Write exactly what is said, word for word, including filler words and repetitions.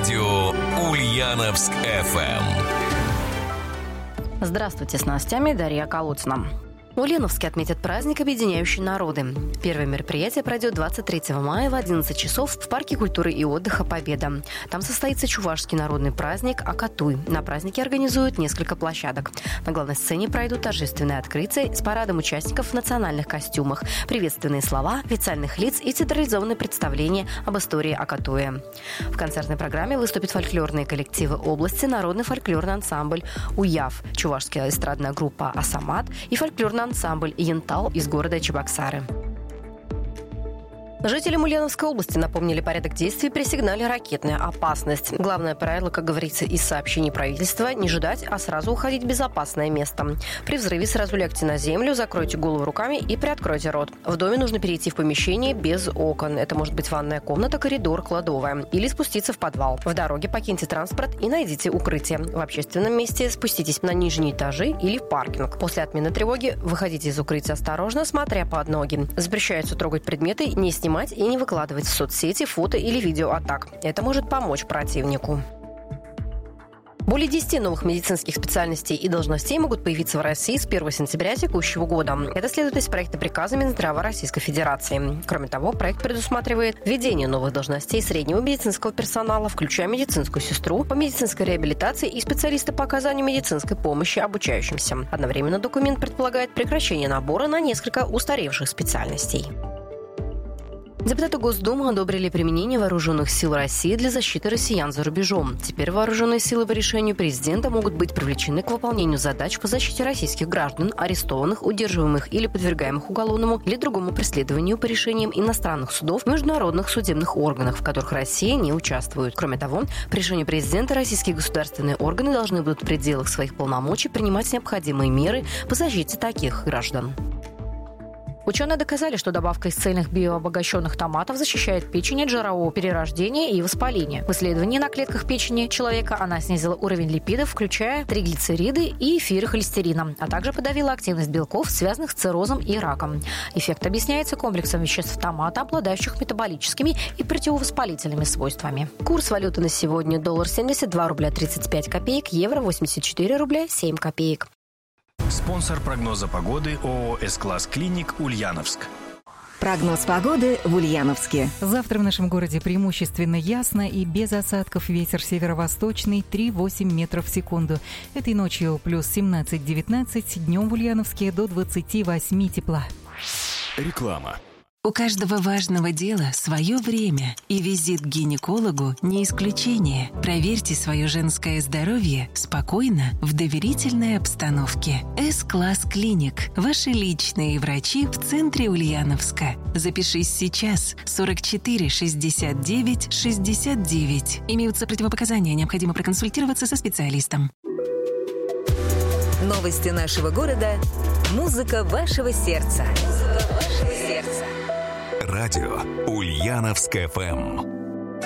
Радио Ульяновск эф эм. Здравствуйте, с новостями Дарья Колодцина. В Ульяновске отметят праздник, объединяющий народы. Первое мероприятие пройдет двадцать третьего мая в одиннадцать часов в Парке культуры и отдыха «Победа». Там состоится чувашский народный праздник Акатуй. На празднике организуют несколько площадок. На главной сцене пройдут торжественные открытия с парадом участников в национальных костюмах, приветственные слова, официальных лиц и театрализованные представления об истории Акатуя. В концертной программе выступят фольклорные коллективы области, народный фольклорный ансамбль «Уяв», чувашская эстрадная группа «Асамат» и фольклорный ансамбль «Янтал» из города Чебоксары. Жителям Ульяновской области напомнили порядок действий при сигнале «Ракетная опасность». Главное правило, как говорится из сообщений правительства, не ждать, а сразу уходить в безопасное место. При взрыве сразу лягте на землю, закройте голову руками и приоткройте рот. В доме нужно перейти в помещение без окон. Это может быть ванная комната, коридор, кладовая. Или спуститься в подвал. В дороге покиньте транспорт и найдите укрытие. В общественном месте спуститесь на нижние этажи или в паркинг. После отмены тревоги выходите из укрытия осторожно, смотря под ноги. Запрещается трогать предметы, не снимать и не выкладывать в соцсети фото или видео атак. Это может помочь противнику. Более десяти новых медицинских специальностей и должностей могут появиться в России с первого сентября текущего года. Это следует из проекта приказа Минздрава Российской Федерации. Кроме того, проект предусматривает введение новых должностей среднего медицинского персонала, включая медицинскую сестру по медицинской реабилитации и специалиста по оказанию медицинской помощи обучающимся. Одновременно документ предполагает прекращение набора на несколько устаревших специальностей. Депутаты Госдумы одобрили применение вооруженных сил России для защиты россиян за рубежом. Теперь вооруженные силы по решению президента могут быть привлечены к выполнению задач по защите российских граждан, арестованных, удерживаемых или подвергаемых уголовному или другому преследованию по решениям иностранных судов, международных судебных органов, в которых Россия не участвует. Кроме того, по решению президента российские государственные органы должны будут в пределах своих полномочий принимать необходимые меры по защите таких граждан. Ученые доказали, что добавка из цельных биообогащенных томатов защищает печень от жирового перерождения и воспаления. В исследовании на клетках печени человека она снизила уровень липидов, включая триглицериды и эфиры холестерина, а также подавила активность белков, связанных с циррозом и раком. Эффект объясняется комплексом веществ томата, обладающих метаболическими и противовоспалительными свойствами. Курс валюты на сегодня: доллар семьдесят два рубля тридцать пять копеек, евро восемьдесят четыре рубля семь копеек. Спонсор прогноза погоды ООО «С-класс Клиник» Ульяновск. Прогноз погоды в Ульяновске. Завтра в нашем городе преимущественно ясно и без осадков. Ветер северо-восточный три-восемь метров в секунду. Этой ночью плюс семнадцать-девятнадцать, днем в Ульяновске до двадцати восьми тепла. Реклама. У каждого важного дела свое время, и визит к гинекологу не исключение. Проверьте свое женское здоровье спокойно, в доверительной обстановке. С-класс Клиник. Ваши личные врачи в центре Ульяновска. Запишись сейчас. сорок четыре шестьдесят девять шестьдесят девять. Имеются противопоказания, необходимо проконсультироваться со специалистом. Новости нашего города. Музыка вашего сердца. Музыка вашего сердца. Радио Ульяновск эф эм.